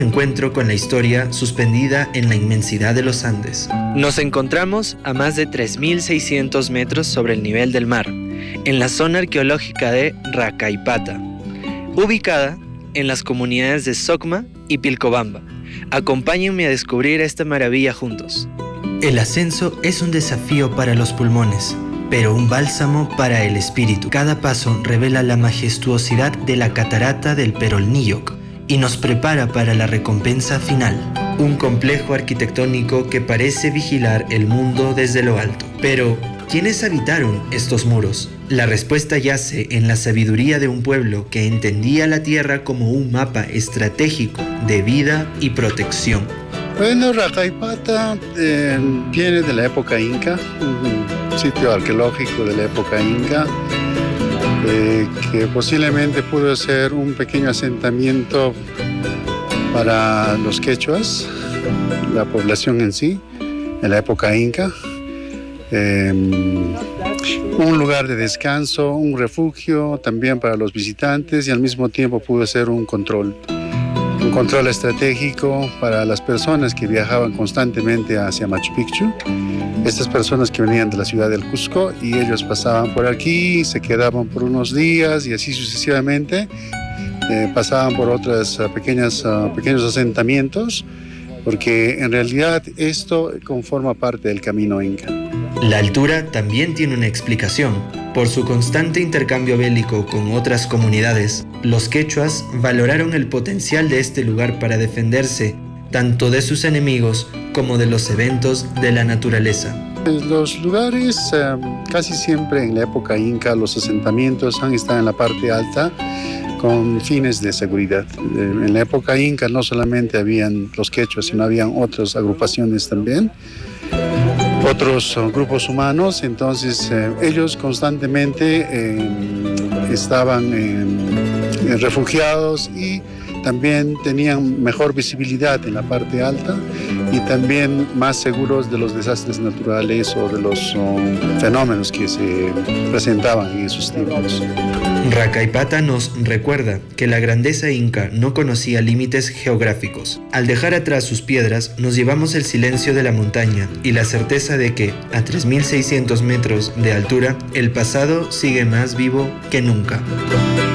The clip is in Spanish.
Encuentro con la historia suspendida en la inmensidad de los Andes. Nos encontramos a más de 3.600 metros sobre el nivel del mar, en la zona arqueológica de Racaipata, ubicada en las comunidades de Socma y Pilcobamba. Acompáñenme a descubrir esta maravilla juntos. El ascenso es un desafío para los pulmones, pero un bálsamo para el espíritu. Cada paso revela la majestuosidad de la catarata del Perolnilloc y nos prepara para la recompensa final. Un complejo arquitectónico que parece vigilar el mundo desde lo alto. Pero, ¿quiénes habitaron estos muros? La respuesta yace en la sabiduría de un pueblo que entendía la tierra como un mapa estratégico de vida y protección. Bueno, Racaipata viene de la época inca, un sitio arqueológico de la época inca, que posiblemente pudo ser un pequeño asentamiento para los quechuas, la población en sí, en la época inca. Un lugar de descanso, un refugio también para los visitantes y al mismo tiempo pudo ser un control estratégico para las personas que viajaban constantemente hacia Machu Picchu. Estas personas que venían de la ciudad del Cusco y ellos pasaban por aquí, se quedaban por unos días y así sucesivamente. Pasaban por otros pequeños asentamientos, porque en realidad esto conforma parte del camino inca. La altura también tiene una explicación. Por su constante intercambio bélico con otras comunidades, los quechuas valoraron el potencial de este lugar para defenderse tanto de sus enemigos como de los eventos de la naturaleza. Los lugares, casi siempre en la época inca, los asentamientos han estado en la parte alta con fines de seguridad. En la época inca no solamente habían los quechuas, sino habían otras agrupaciones también, otros grupos humanos. Entonces ellos constantemente estaban refugiados y también tenían mejor visibilidad en la parte alta y también más seguros de los desastres naturales o de los fenómenos que se presentaban en esos tiempos. Racaipata nos recuerda que la grandeza inca no conocía límites geográficos. Al dejar atrás sus piedras, nos llevamos el silencio de la montaña y la certeza de que, a 3.600 metros de altura, el pasado sigue más vivo que nunca.